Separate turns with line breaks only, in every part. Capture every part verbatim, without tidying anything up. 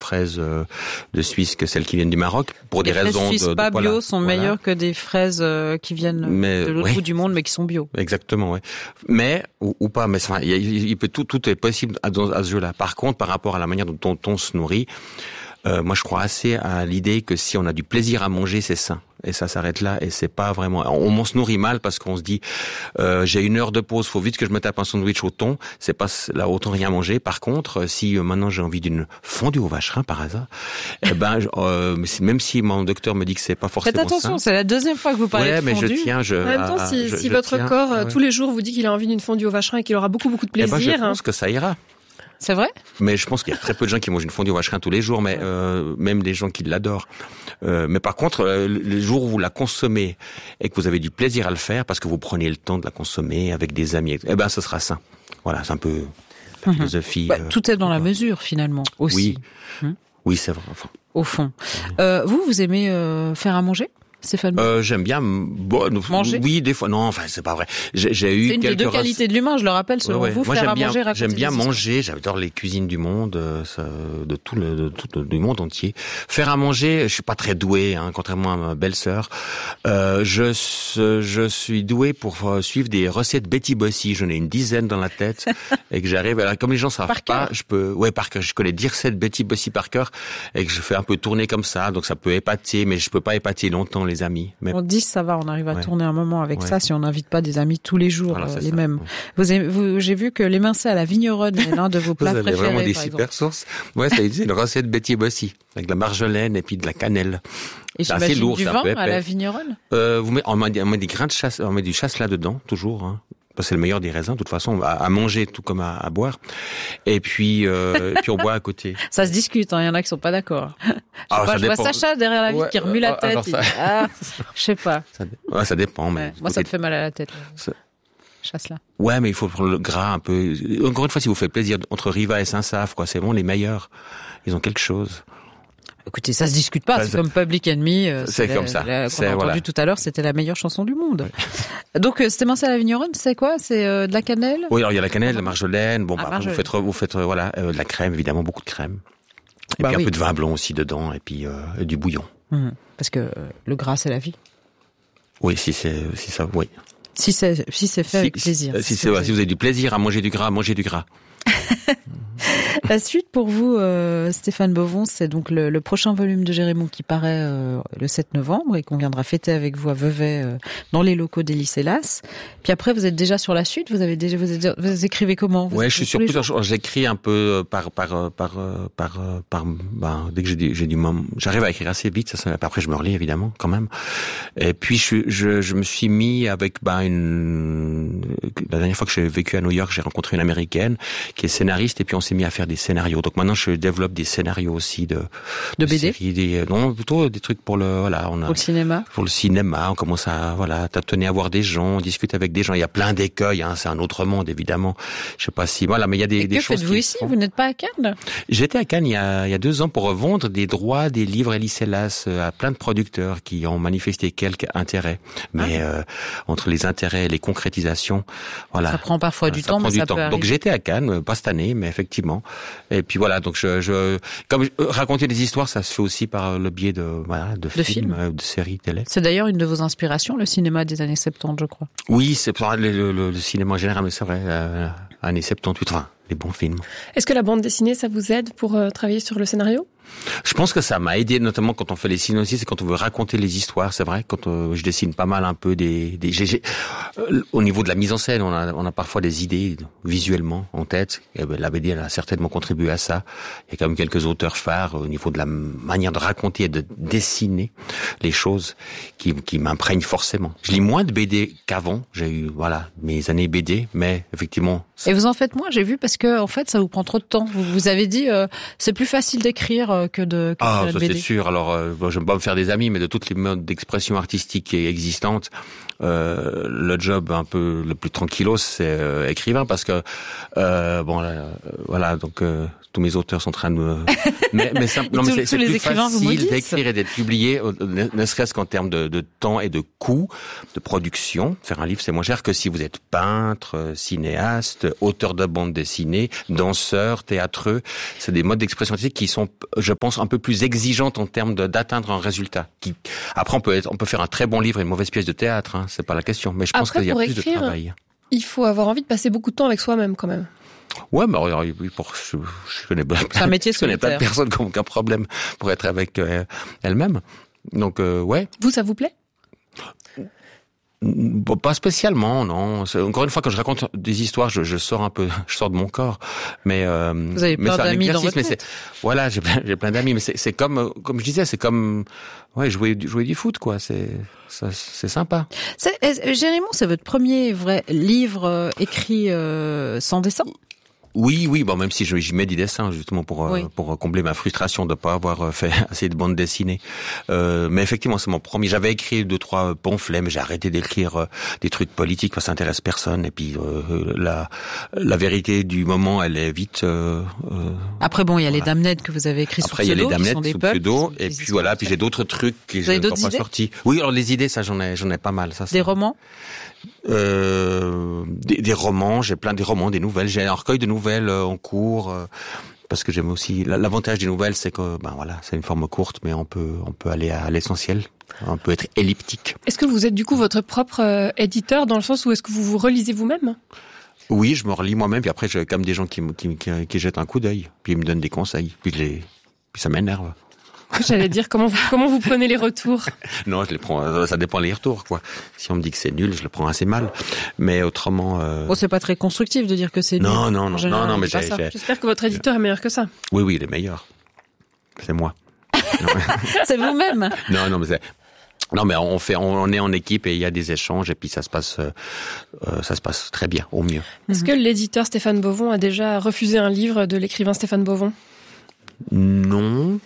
fraises euh, de Suisse que celles qui viennent du Maroc, pour des
les
raisons
fraises
de,
suisses
de
pas
voilà,
bio sont
voilà.
meilleures que des fraises euh, qui viennent
mais,
de l'autre
ouais.
bout du monde, mais qui sont bio.
Exactement, oui. Mais ou, ou pas, mais enfin, il, il peut tout, tout est possible à, à ce jeu-là. Par contre, par rapport à la manière dont on, on se nourrit, euh, moi, je crois assez à l'idée que si on a du plaisir à manger, c'est sain. Et ça s'arrête là. Et c'est pas vraiment. On, on se nourrit mal parce qu'on se dit, euh, j'ai une heure de pause, faut vite que je me tape un sandwich au thon. C'est pas là autant rien manger. Par contre, si euh, maintenant j'ai envie d'une fondue au vacherin par hasard, eh ben, euh, même si mon docteur me dit que c'est pas forcément
Faites attention,
sain,
c'est la deuxième fois que vous parlez
ouais,
de
mais
fondue.
je tiens. Je,
En même temps,
à,
si,
je,
si
je
votre
tiens,
corps euh,
ouais.
tous les jours vous dit qu'il a envie d'une fondue au vacherin et qu'il aura beaucoup beaucoup de
Eh ben,
plaisir.
je pense que ça ira.
C'est vrai?
Mais je pense qu'il y a très peu de gens qui mangent une fondue au vacherin tous les jours, mais euh, même des gens qui l'adorent. Euh, mais par contre, euh, les jours où vous la consommez et que vous avez du plaisir à le faire, parce que vous prenez le temps de la consommer avec des amis, eh ben, ce sera sain. Voilà, c'est un peu la philosophie.
Bah,
euh,
tout est dans la
quoi.
mesure, finalement, aussi.
Oui,
Hum,
oui, c'est vrai. Enfin,
au fond. Euh, vous, vous aimez euh, faire à manger, Stéphane?
euh, j'aime bien bon,
Manger.
Oui, des fois. Non, enfin, c'est pas vrai. J'ai, j'ai eu
C'est une des
quelques
deux
recettes-
qualités de l'humain, je le rappelle, selon
Ouais, ouais.
vous,
Moi,
faire
j'aime
à
bien,
manger, raconter
j'aime bien
des histoires.
manger. J'adore les cuisines du monde, euh, ça, de tout le, de tout le, du monde entier. Faire à manger, je suis pas très doué, hein, contrairement à ma belle-sœur. Euh, je, je suis doué pour euh, suivre des recettes Betty Bossy. J'en ai une dizaine dans la tête et que j'arrive. Alors, comme les gens savent
Par
pas,
cœur.
je peux, ouais, par cœur. Je connais dix recettes Betty Bossy par cœur et que je fais un peu tourner comme ça, donc ça peut épater, mais je peux pas épater longtemps les amis. Mais
On dit ça va, on arrive à
Ouais.
tourner un moment avec
Ouais.
ça si on n'invite pas des amis tous les jours,
Voilà,
euh,
c'est
les
ça.
mêmes.
Ouais.
Vous, aimez- vous, j'ai vu que l'émincé à la vigneronne est l'un de vos
Vous
plats
avez
préférés.
vraiment des
par
super
exemple.
sources. Ouais, c'est c'est une recette Betty Bossy avec de la marjolaine et puis de la cannelle.
Et
C'est assez
j'imagine
lourd,
du
c'est un
vin
peu
à
épais.
la vigneronne.
Euh, vous met, on met, on met des grains de chasse, on met du chasse là dedans, toujours. Hein. Parce que c'est le meilleur des raisins, de toute façon, à, à manger tout comme à, à boire. Et puis, euh, et puis on boit à côté.
Ça se discute, hein, il y en a qui sont pas d'accord. Je sais
Ah,
pas,
ça
je vois
dépend.
Sacha derrière la vitre
Ouais,
qui remue la
euh,
tête.
alors
il
ça-
dit, ah, je sais pas.
Ça, dé- ouais, ça dépend. Mais
Ouais, moi, ça me fait mal à la tête.
Ça-
Chasse là.
Ouais, mais il faut prendre le gras un peu. Encore une fois, si vous faites plaisir entre Riva et Saint-Saf, quoi, c'est vraiment les meilleurs. Ils ont quelque chose.
Écoutez, ça se discute pas.
Ça,
C'est
c'est-
comme Public Enemy. euh,
c'est
la-
comme ça.
la- Qu'on
C'est-
a entendu
voilà.
tout à l'heure, c'était la meilleure chanson du monde. Donc, euh, c'était émincé à la vigneronne, c'est quoi? C'est euh, de la cannelle?
Oui, alors il y a la cannelle, la marjolaine. Bon,
Ah,
bah, après,
marjolaine.
vous faites, vous faites, euh, voilà, euh, de la crème, évidemment, beaucoup de crème. Et
Bah
puis
oui.
un peu de vin blanc aussi dedans, et puis euh, et du bouillon.
Hum, Parce que euh, le gras, c'est la vie.
Oui, si c'est, si ça, oui.
Si c'est si c'est fait avec
si,
plaisir.
Si, c'est, voilà, si vous avez du plaisir à manger du gras, mangez du gras.
La suite pour vous, euh, Stéphane Bovon, c'est donc le, le prochain volume de Jérémon qui paraît euh, le sept novembre et qu'on viendra fêter avec vous à Vevey euh, dans les locaux des Lycélas. Puis après, vous êtes déjà sur la suite. Vous avez déjà, vous, êtes- vous écrivez comment? Vous
Ouais, je suis
écrivez
sur
tous les
plusieurs
jours
choses. J'écris un peu euh, par par euh, par euh, par euh, par ben, dès que j'ai du j'ai du moment, j'arrive à écrire assez vite. Ça, ça, après, je me relis évidemment quand même. Et puis je suis- je je me suis mis avec ben une la dernière fois que j'ai vécu à New York, j'ai rencontré une américaine qui est scénariste et puis on s'est mis à faire des scénarios. Donc maintenant, je développe des scénarios aussi de
De B D?
séries, des non plutôt des trucs pour le voilà. On a
Pour le cinéma?
pour le cinéma, on commence à voilà tâtonner à voir des gens, on discute avec des gens. Il y a plein d'écueils, hein, c'est un autre monde évidemment. Je sais pas si voilà, mais il y a des,
Et
des
que
choses.
faites-vous
qui
ici?
font-
Vous n'êtes pas à Cannes?
J'étais à Cannes il y a, il y a deux ans pour vendre des droits des livres Lycélas à plein de producteurs qui ont manifesté quelques intérêts. Mais euh, entre les intérêts et les concrétisations, voilà.
Ça prend parfois du
ça
temps,
prend
mais
du
ça
temps.
peut
Donc
arriver.
j'étais à Cannes, pas cette année, mais effectivement. Et puis voilà, donc je, je comme je- raconter des histoires, ça se fait aussi par le biais de voilà de,
De
films,
films.
euh, de séries télé.
C'est d'ailleurs une de vos inspirations, le cinéma des années soixante-dix, je crois.
Oui, c'est pour le, le, le, le cinéma en général, mais c'est vrai, euh, années soixante-dix-huit, enfin, les bons films.
Est-ce que la bande dessinée, ça vous aide pour euh, travailler sur le scénario?
Je pense que ça m'a aidé, notamment quand on fait les synopsis, c'est quand on veut raconter les histoires, c'est vrai, quand euh, je dessine pas mal un peu des... des j'ai, j'ai, euh, au niveau de la mise en scène, on a, on a parfois des idées visuellement en tête, et ben, la B D elle a certainement contribué à ça. Il y a quand même quelques auteurs phares au niveau de la manière de raconter et de dessiner les choses qui, qui m'imprègnent forcément. Je lis moins de B D qu'avant, j'ai eu voilà mes années B D, mais effectivement...
Et vous en faites moins, j'ai vu, parce que en fait, ça vous prend trop de temps. Vous, vous avez dit, euh, c'est plus facile d'écrire euh, que de, que
Ah,
de
ça
B D.
c'est sûr. Alors, euh, bon, je ne vais pas me faire des amis, mais de toutes les modes d'expression artistique existantes, euh, le job un peu le plus tranquillos, c'est euh, écrivain, parce que euh, bon, là, euh, voilà, donc euh, tous mes auteurs sont en train de me... mais, mais, simple, non, mais c'est, c'est plus facile d'écrire et d'être publié, ne, ne serait-ce qu'en termes de, de temps et de coût, de production. Faire un livre, c'est moins cher que si vous êtes peintre, cinéaste, auteur de bande dessinée, danseur, théâtreux. C'est des modes d'expression artistique qui sont, je pense, un peu plus exigeantes en termes de, d'atteindre un résultat. Qui, après, on peut être, on peut faire un très bon livre et une mauvaise pièce de théâtre, hein, c'est pas la question. Mais je pense
après,
qu'il y a plus
écrire,
de travail.
Il faut avoir envie de passer beaucoup de temps avec soi-même, quand même.
Ouais, mais alors, pour, je, je connais plein,
c'est un métier
je connais plein de personnes qui n'ont aucun problème pour être avec euh, elles-mêmes. Donc, euh, ouais.
Vous, ça vous plaît?
Bon, pas spécialement, non. C'est, encore une fois, quand je raconte des histoires, je, je sors un peu, je sors de mon corps. Mais euh,
vous avez plein d'amis dans votre
mais c'est, voilà, j'ai plein, j'ai plein d'amis, mais c'est, c'est comme, comme je disais, c'est comme, ouais, jouer, jouer du foot, quoi. C'est, ça, c'est sympa.
C'est, Jérémon, c'est votre premier vrai livre euh, écrit euh, sans dessin?
Oui, oui, bon, même si je, j'y mets des dessins, justement, pour, oui. euh, pour combler ma frustration de pas avoir fait assez de bandes dessinées. Euh, mais effectivement, c'est mon premier. J'avais écrit deux, trois pamphlets, mais j'ai arrêté d'écrire euh, des trucs politiques, parce que ça intéresse personne. Et puis, euh, la, la vérité du moment, elle est vite, euh, euh,
après, bon, il y a voilà. les Damned que vous avez écrits sous pseudo.
Après, il y a les Damned
sous
pseudo. Et puis voilà, puis j'ai d'autres trucs qui
sont pas
idées sortis. Oui, alors les idées, ça, j'en ai, j'en ai pas mal, ça.
Des ça. romans?
Euh, des, des romans, j'ai plein de romans, des nouvelles, j'ai un recueil de nouvelles euh, en cours, euh, parce que j'aime aussi, l'avantage des nouvelles, c'est que, ben voilà, c'est une forme courte, mais on peut, on peut aller à l'essentiel, on peut être elliptique.
Est-ce que vous êtes du coup votre propre euh, éditeur, dans le sens où est-ce que vous vous relisez vous-même?
Oui, je me relis moi-même, puis après, j'ai comme des gens qui, qui, qui, qui jettent un coup d'œil, puis ils me donnent des conseils, puis, les, puis ça m'énerve.
J'allais dire, comment vous, comment vous prenez les retours?
Non, je les prends, ça dépend des retours, quoi. Si on me dit que c'est nul, je le prends assez mal. Mais autrement, euh...
bon, c'est pas très constructif de dire que c'est nul.
Non, non, non,
général,
non, non, mais j'ai,
j'ai... J'espère que votre éditeur est meilleur que ça.
Oui, oui, il est meilleur. C'est moi.
C'est vous-même.
Non, non, mais c'est, non, mais on fait, on est en équipe et il y a des échanges et puis ça se passe, euh, ça se passe très bien, au mieux.
Est-ce que l'éditeur Stéphane Bovon a déjà refusé un livre de l'écrivain Stéphane Bovon?
Non.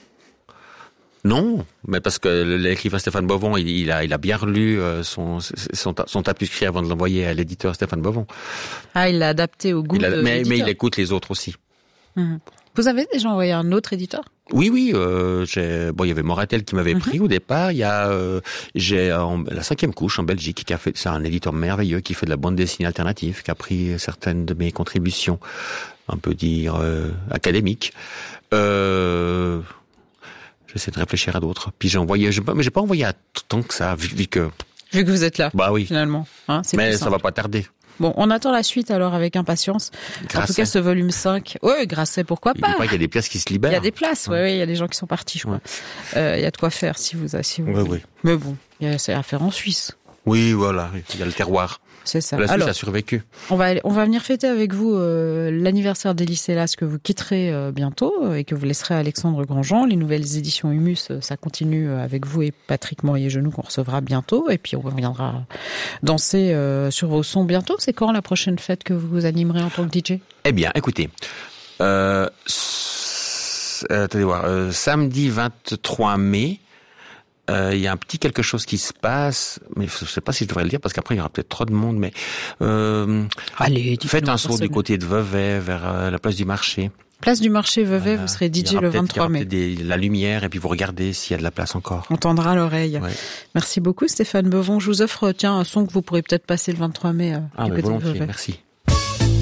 Non, mais parce que l'écrivain Stéphane Bovon, il, il a, il a bien relu son, son, son tapuscrit avant de l'envoyer à l'éditeur Stéphane Bovon.
Ah, il l'a adapté au goût
il a,
de
mais,
l'éditeur.
Mais il écoute les autres aussi.
Mmh. Vous avez déjà envoyé un autre éditeur?
Oui, oui. Euh, j'ai, bon, il y avait Moratel qui m'avait mmh. pris au départ. Il y a, euh, j'ai euh, la cinquième couche en Belgique qui a fait, c'est un éditeur merveilleux qui fait de la bande dessinée alternative, qui a pris certaines de mes contributions, on peut dire euh, académiques. Euh, J'essaie de réfléchir à d'autres. Puis j'ai envoyé, j'ai pas, mais j'ai pas envoyé à tant que ça, vu, vu que.
Vu que vous êtes là.
Bah oui.
Finalement. Hein, c'est
mais ça va pas tarder.
Bon, on attend la suite alors avec impatience. Grasset. En tout cas, ce volume cinq. Oui, Grasset, pourquoi pas.
Il paraît qu'il y a des places qui se libèrent.
Il y a des places, oui, ouais. Il y a des gens qui sont partis, je crois. Ouais. Euh, il y a de quoi faire si vous, si vous.
Oui, oui.
Mais bon, il y a c'est à faire en Suisse.
Oui, voilà. Il y a le terroir.
C'est ça.
La Suisse
alors,
a survécu.
On va, on va venir fêter avec vous euh, l'anniversaire des Lycélas que vous quitterez euh, bientôt et que vous laisserez à Alexandre Grandjean. Les nouvelles éditions Humus, ça continue avec vous et Patrick Morier-Genoux qu'on recevra bientôt. Et puis on reviendra danser euh, sur vos sons bientôt. C'est quand la prochaine fête que vous animerez en tant que D J?
Eh bien, écoutez, euh, euh, attendez voir, euh, samedi vingt-trois mai. Il euh, y a un petit quelque chose qui se passe, mais je sais pas si je devrais le dire parce qu'après il y aura peut-être trop de monde. Mais euh,
allez,
faites un saut du côté de Vevey vers euh, la place du marché.
Place du marché Vevey, voilà. Vous serez D J le vingt-trois mai.
Il y aura des, la lumière et puis vous regardez s'il y a de la place encore.
On tendra l'oreille. Ouais. Merci beaucoup Stéphane Bovon. Je vous offre tiens un son que vous pourrez peut-être passer le vingt-trois mai. Euh,
ah,
du
mais
côté
volontiers,
de Vevey.
Merci.